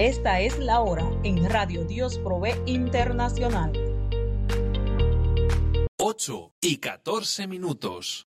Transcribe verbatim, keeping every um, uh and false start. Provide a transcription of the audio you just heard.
Esta es la hora en Radio Dios Provee Internacional. ocho y catorce minutos.